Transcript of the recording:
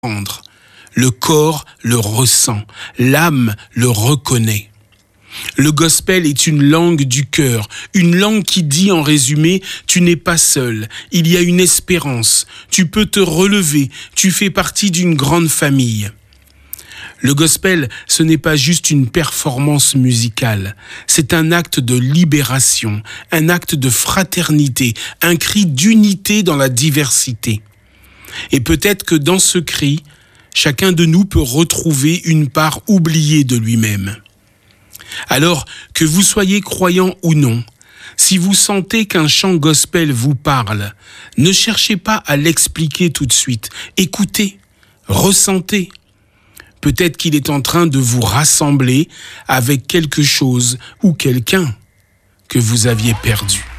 comprendre. Le corps le ressent, l'âme le reconnaît. Le gospel est une langue du cœur, une langue qui dit en résumé, tu n'es pas seul, il y a une espérance, tu peux te relever, tu fais partie d'une grande famille. Le gospel, ce n'est pas juste une performance musicale, c'est un acte de libération, un acte de fraternité, un cri d'unité dans la diversité. Et peut-être que dans ce cri, chacun de nous peut retrouver une part oubliée de lui-même. Alors, que vous soyez croyant ou non, si vous sentez qu'un chant gospel vous parle, ne cherchez pas à l'expliquer tout de suite. Écoutez, ressentez. Peut-être qu'il est en train de vous rassembler avec quelque chose ou quelqu'un que vous aviez perdu.